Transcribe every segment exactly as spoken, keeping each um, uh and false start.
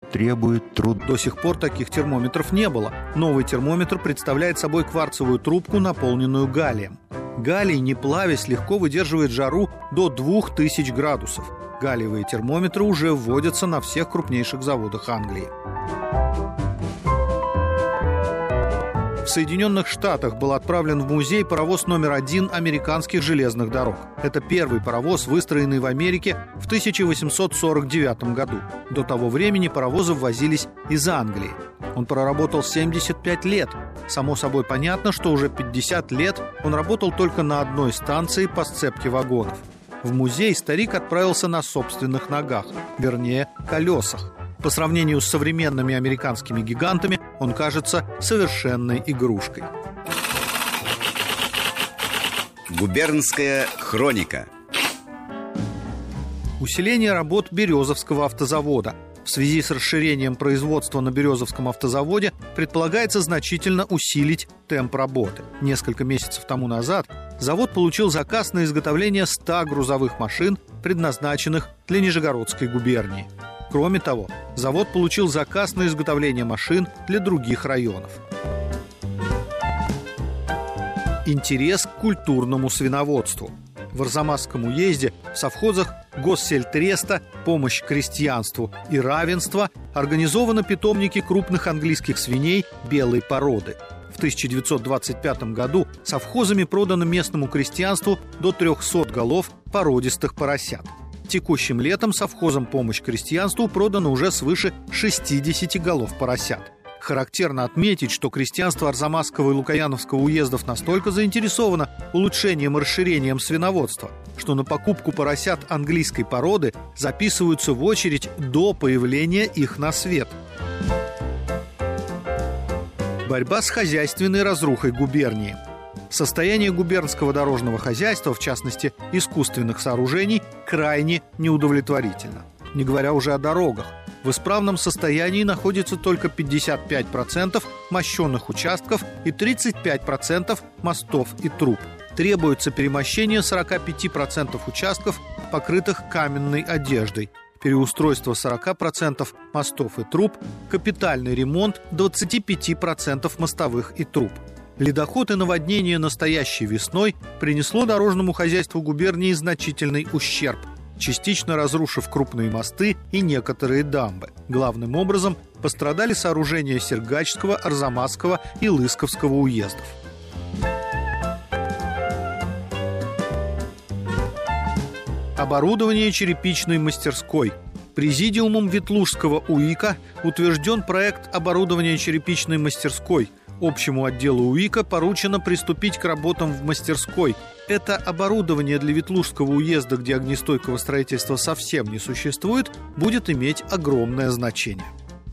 требует труд. До сих пор таких термометров не было. Новый термометр представляет собой кварцевую трубку, наполненную галлием. Галлий, не плавясь, легко выдерживает жару до двух тысяч градусов. Галлиевые термометры уже вводятся на всех крупнейших заводах Англии. В Соединенных Штатах был отправлен в музей паровоз номер один американских железных дорог. Это первый паровоз, выстроенный в Америке в тысяча восемьсот сорок девятом году. До того времени паровозы ввозились из Англии. Он проработал семьдесят пять лет. Само собой понятно, что уже пятьдесят лет он работал только на одной станции по сцепке вагонов. В музей старик отправился на собственных ногах, вернее, колесах. По сравнению с современными американскими гигантами он кажется совершенной игрушкой. Губернская хроника. Усиление работ Березовского автозавода. В связи с расширением производства на Березовском автозаводе предполагается значительно усилить темп работы. Несколько месяцев тому назад завод получил заказ на изготовление ста грузовых машин, предназначенных для Нижегородской губернии. Кроме того, завод получил заказ на изготовление машин для других районов. Интерес к культурному свиноводству. В Арзамасском уезде в совхозах Госсельтреста, помощь крестьянству и равенство организованы питомники крупных английских свиней белой породы. В тысяча девятьсот двадцать пятом году совхозами продано местному крестьянству до трехсот голов породистых поросят. Текущим летом совхозом «Помощь крестьянству» продано уже свыше шестидесяти голов поросят. Характерно отметить, что крестьянство Арзамасского и Лукояновского уездов настолько заинтересовано улучшением и расширением свиноводства, что на покупку поросят английской породы записываются в очередь до появления их на свет. Борьба с хозяйственной разрухой губернии. Состояние губернского дорожного хозяйства, в частности искусственных сооружений, крайне неудовлетворительно. Не говоря уже о дорогах. В исправном состоянии находится только пятьдесят пять процентов мощенных участков и тридцать пять процентов мостов и труб. Требуется перемощение сорок пять процентов участков, покрытых каменной одеждой, переустройство сорок процентов мостов и труб, капитальный ремонт двадцать пять процентов мостовых и труб. Ледоход и наводнение настоящей весной принесло дорожному хозяйству губернии значительный ущерб, частично разрушив крупные мосты и некоторые дамбы. Главным образом пострадали сооружения Сергачского, Арзамасского и Лысковского уездов. Оборудование черепичной мастерской. Президиумом Ветлужского УИКа утвержден проект оборудования черепичной мастерской. Общему отделу УИКа поручено приступить к работам в мастерской. Это оборудование для Ветлужского уезда, где огнестойкого строительства совсем не существует, будет иметь огромное значение.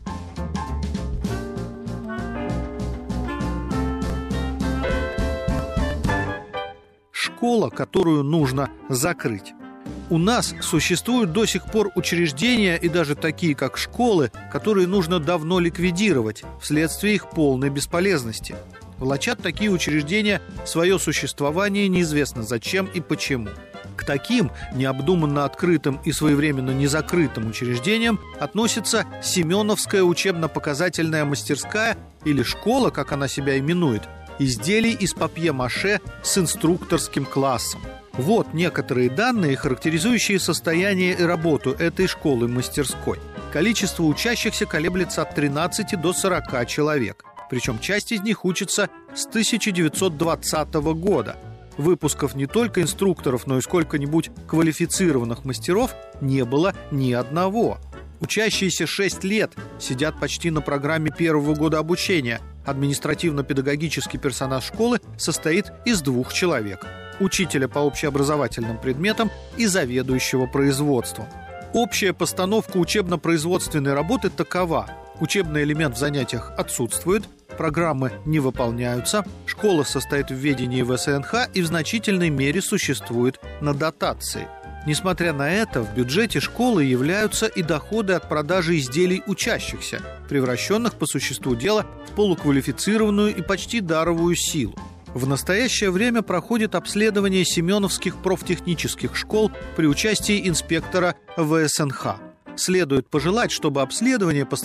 Школа, которую нужно закрыть. У нас существуют до сих пор учреждения, и даже такие, как школы, которые нужно давно ликвидировать вследствие их полной бесполезности. Влачат такие учреждения свое существование неизвестно зачем и почему. К таким необдуманно открытым и своевременно незакрытым учреждениям относится Семеновская учебно-показательная мастерская или школа, как она себя именует, изделий из папье-маше с инструкторским классом. Вот некоторые данные, характеризующие состояние и работу этой школы-мастерской. Количество учащихся колеблется от тринадцати до сорока человек. Причем часть из них учится с тысяча девятьсот двадцатого года. Выпусков не только инструкторов, но и сколько-нибудь квалифицированных мастеров не было ни одного. Учащиеся шесть лет сидят почти на программе первого года обучения. Административно-педагогический персонал школы состоит из двух человек: учителя по общеобразовательным предметам и заведующего производством. Общая постановка учебно-производственной работы такова: учебный элемент в занятиях отсутствует, программы не выполняются, школа состоит в ведении вэ эс эн ха и в значительной мере существует на дотации. Несмотря на это, в бюджете школы являются и доходы от продажи изделий учащихся, превращенных по существу дела в полуквалифицированную и почти даровую силу. В настоящее время проходит обследование семеновских профтехнических школ при участии инспектора вэ эс эн ха. Следует пожелать, чтобы обследование